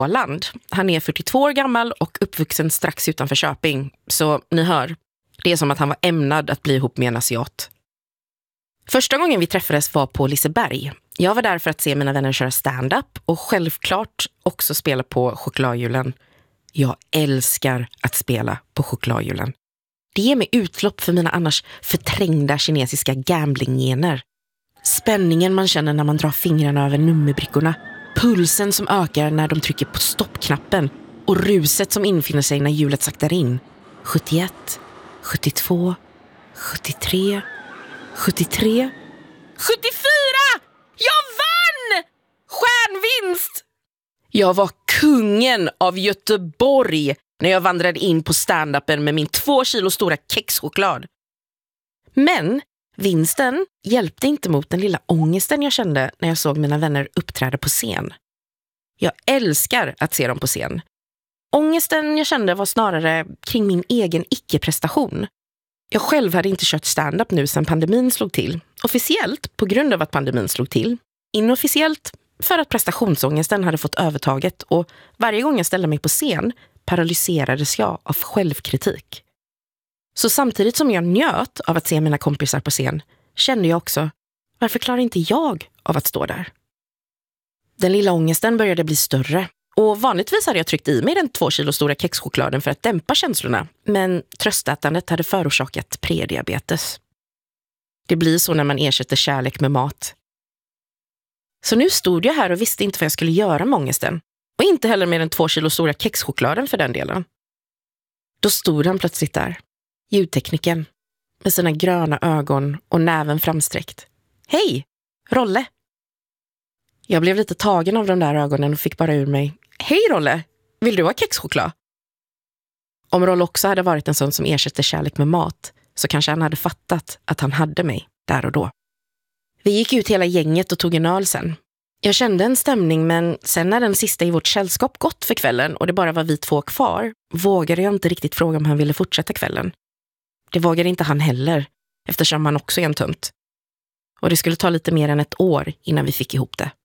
Åland. Han är 42 år gammal och uppvuxen strax utanför Köping. Så ni hör, det är som att han var ämnad att bli ihop med en asiat. Första gången vi träffades var på Liseberg. Jag var där för att se mina vänner köra stand-up och självklart också spela på chokladhjulen. Jag älskar att spela på chokladhjulen. Det ger mig utlopp för mina annars förträngda kinesiska gamblinggener. Spänningen man känner när man drar fingrarna över nummerbrickorna. Pulsen som ökar när de trycker på stoppknappen. Och ruset som infinner sig när hjulet saktar in. 71, 72, 73, 73, 74! Jag vann! Stjärnvinst! Jag var kungen av Göteborg när jag vandrade in på stand-upen med min 2 kilo stora kexchoklad. Men vinsten hjälpte inte mot den lilla ångesten jag kände när jag såg mina vänner uppträda på scen. Jag älskar att se dem på scen. Ångesten jag kände var snarare kring min egen icke-prestation. Jag själv hade inte kört stand-up nu sedan pandemin slog till. Officiellt på grund av att pandemin slog till. Inofficiellt för att prestationsångesten hade fått övertaget och varje gång jag ställde mig på scen paralyserades jag av självkritik. Så samtidigt som jag njöt av att se mina kompisar på scen kände jag också, varför klarar inte jag av att stå där? Den lilla ångesten började bli större och vanligtvis hade jag tryckt i mig den 2 kilo stora kexchokladen för att dämpa känslorna, men tröstätandet hade förorsakat prediabetes. Det blir så när man ersätter kärlek med mat. Så nu stod jag här och visste inte vad jag skulle göra med ångesten. Och inte heller med den 2 kilo stora kexchokladen för den delen. Då stod han plötsligt där, ljudtekniken, med sina gröna ögon och näven framsträckt. Hej, Rolle! Jag blev lite tagen av de där ögonen och fick bara ur mig. Hej Rolle, vill du ha kexchoklad? Om Rolle också hade varit en sån som ersätter kärlek med mat så kanske han hade fattat att han hade mig där och då. Vi gick ut hela gänget och tog en öl sen. Jag kände en stämning, men sen när den sista i vårt sällskap gått för kvällen och det bara var vi 2 kvar vågade jag inte riktigt fråga om han ville fortsätta kvällen. Det vågade inte han heller, eftersom han också är en tönt. Och det skulle ta lite mer än 1 år innan vi fick ihop det.